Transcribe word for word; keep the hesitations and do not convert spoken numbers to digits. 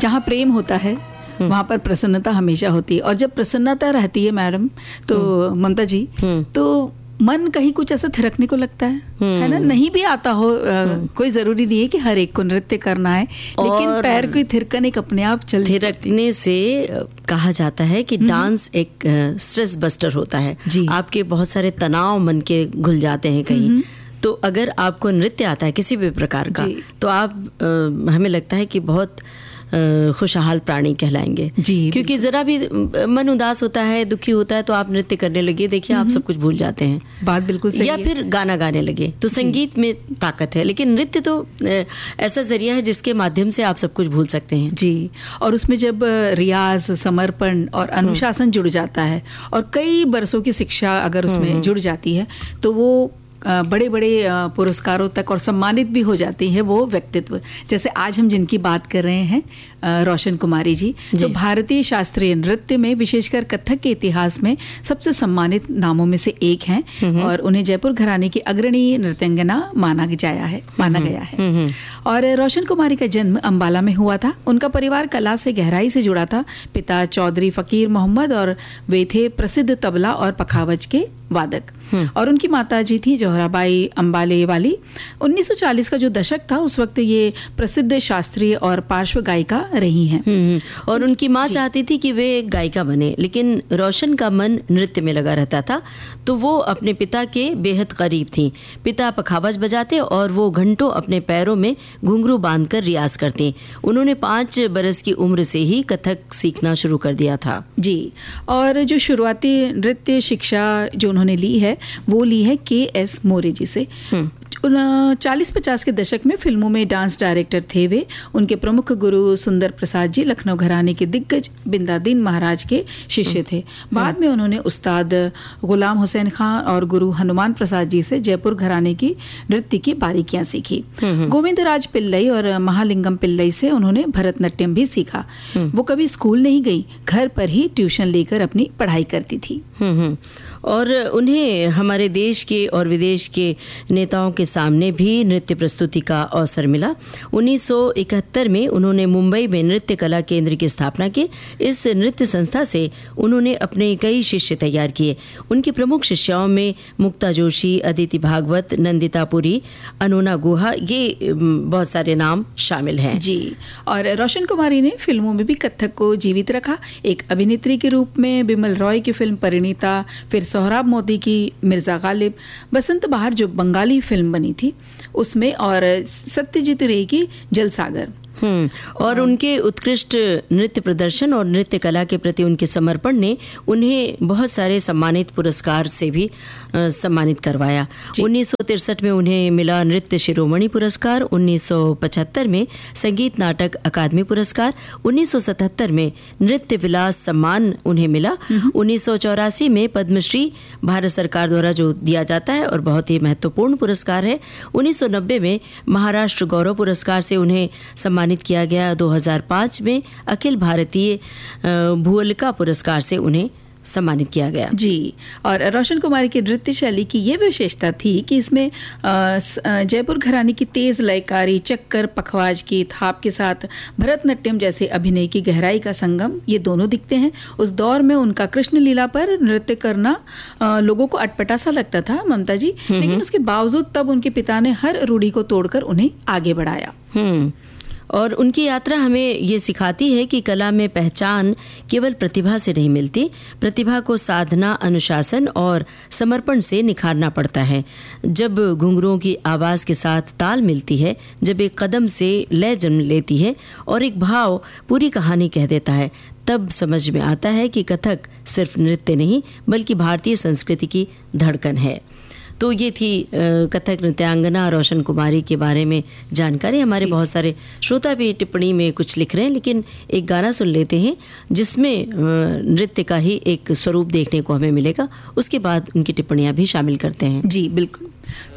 जहाँ प्रेम होता है वहाँ पर प्रसन्नता हमेशा होती है, और जब प्रसन्नता रहती है मैडम तो ममता जी, तो मन कहीं कुछ ऐसा थिरकने को लगता है, है ना। नहीं भी आता हो, आ, कोई जरूरी नहीं है कि हर एक को नृत्य करना है, लेकिन पैर की थिरकन एक अपने आप चल थिरकने से कहा जाता है कि डांस एक स्ट्रेस बस्टर होता है। आपके बहुत सारे तनाव मन के घुल जाते हैं कहीं, तो अगर आपको नृत्य आता है किसी भी प्रकार का, तो आप आ, हमें लगता है कि बहुत खुशहाल प्राणी कहलाएंगे जी। क्योंकि जरा भी मन उदास होता है, दुखी होता है, तो आप नृत्य करने लगे, देखिए आप सब कुछ भूल जाते हैं। बात बिल्कुल सही या है। फिर गाना गाने लगे, तो संगीत में ताकत है, लेकिन नृत्य तो ऐसा जरिया है जिसके माध्यम से आप सब कुछ भूल सकते हैं जी। और उसमें जब रियाज, समर्पण और अनुशासन जुड़ जाता है, और कई बरसों की शिक्षा अगर उसमें जुड़ जाती है, तो वो बड़े बड़े पुरस्कारों तक और सम्मानित भी हो जाती है वो व्यक्तित्व। जैसे आज हम जिनकी बात कर रहे हैं, रोशन कुमारी जी, तो भारतीय शास्त्रीय नृत्य में विशेषकर कथक के इतिहास में सबसे सम्मानित नामों में से एक हैं, और उन्हें जयपुर घराने की अग्रणी नृत्यांगना माना जाया है माना गया है। और रोशन कुमारी का जन्म अंबाला में हुआ था। उनका परिवार कला से गहराई से जुड़ा था। पिता चौधरी फकीर मोहम्मद और वे थे प्रसिद्ध तबला और पखावज के वादक, और उनकी माता जी थी जोहराबाई अंबाले वाली। उन्नीस सौ चालीस का जो दशक था, उस वक्त ये प्रसिद्ध शास्त्रीय और पार्श्व गायिका रही हैं। और उनकी माँ चाहती थी कि वे एक गायिका बने, लेकिन रोशन का मन नृत्य में लगा रहता था, तो वो अपने पिता के बेहद करीब थी। पिता पखावज बजाते और वो घंटों अपने पैरों में घुंघरू बांधकर रियाज करती। उन्होंने पाँच बरस की उम्र से ही कथक सीखना शुरू कर दिया था जी। और जो शुरुआती नृत्य शिक्षा जो उन्होंने ली है, वो ली है के एस मोरे जी से। चालीस पचास के दशक में फिल्मों में डांस डायरेक्टर थे वे। उनके प्रमुख गुरु सुंदर प्रसाद जी लखनऊ घराने के दिग्गज बिंदादीन महाराज के शिष्य थे। बाद में उन्होंने उस्ताद गुलाम हुसैन खान और गुरु हनुमान प्रसाद जी से जयपुर घराने की नृत्य की बारीकियां सीखी। गोविंदराज पिल्लई और महालिंगम पिल्लई से उन्होंने भरतनाट्यम भी सीखा। वो कभी स्कूल नहीं गई, घर पर ही ट्यूशन लेकर अपनी पढ़ाई करती थी। और उन्हें हमारे देश के और विदेश के नेताओं के सामने भी नृत्य प्रस्तुति का अवसर मिला। उन्नीस सौ इकहत्तर में उन्होंने मुंबई में नृत्य कला केंद्र की स्थापना की। इस नृत्य संस्था से उन्होंने अपने कई शिष्य तैयार किए। उनकी प्रमुख शिष्याओं में मुक्ता जोशी, अदिति भागवत, नंदिता पुरी, अनोना गुहा, ये बहुत सारे नाम शामिल हैं जी। और रोशन कुमारी ने फिल्मों में भी कथक को जीवित रखा। एक अभिनेत्री के रूप में बिमल रॉय की फिल्म परिणीता, फिर सोहराब मोदी की मिर्जा गालिब, बसंत बहार जो बंगाली फिल्म बनी थी उसमें, और सत्यजीत रे की जलसागर। हम्म और उनके उत्कृष्ट नृत्य प्रदर्शन और नृत्य कला के प्रति उनके समर्पण ने उन्हें बहुत सारे सम्मानित पुरस्कार से भी आ, सम्मानित करवाया। उन्नीस सौ तिरसठ में उन्हें मिला नृत्य शिरोमणि पुरस्कार, उन्नीस सौ पचहत्तर में संगीत नाटक अकादमी पुरस्कार, उन्नीस सौ सतहत्तर में नृत्य विलास सम्मान उन्हें मिला, उन्नीस सौ चौरासी में पद्मश्री भारत सरकार द्वारा जो दिया जाता है और बहुत ही महत्वपूर्ण पुरस्कार है, उन्नीस सौ नब्बे में महाराष्ट्र गौरव पुरस्कार से उन्हें सम्मानित किया गया। दो हज़ार पाँच में अखिल भारतीय भूअलिका पुरस्कार से उन्हें सम्मानित किया गया जी। और रोशन कुमारी की नृत्य शैली की ये विशेषता थी कि इसमें जयपुर घराने की तेज लयकारी, चक्कर, पखवाज की थाप के साथ भरतनाट्यम जैसे अभिनय की गहराई का संगम ये दोनों दिखते हैं। उस दौर में उनका कृष्ण लीला पर नृत्य करना आ, लोगों को अटपटा सा लगता था ममता जी, लेकिन उसके बावजूद तब उनके पिता ने हर रूढ़ी को तोड़कर उन्हें आगे बढ़ाया। हम्म और उनकी यात्रा हमें ये सिखाती है कि कला में पहचान केवल प्रतिभा से नहीं मिलती, प्रतिभा को साधना, अनुशासन और समर्पण से निखारना पड़ता है। जब घुंघरुओं की आवाज़ के साथ ताल मिलती है, जब एक कदम से लय जन्म लेती है और एक भाव पूरी कहानी कह देता है, तब समझ में आता है कि कथक सिर्फ नृत्य नहीं बल्कि भारतीय संस्कृति की धड़कन है। तो ये थी कथक नृत्यांगना रोशन कुमारी के बारे में जानकारी। हमारे बहुत सारे श्रोता भी टिप्पणी में कुछ लिख रहे हैं, लेकिन एक गाना सुन लेते हैं जिसमें नृत्य का ही एक स्वरूप देखने को हमें मिलेगा। उसके बाद उनकी टिप्पणियां भी शामिल करते हैं। जी बिल्कुल।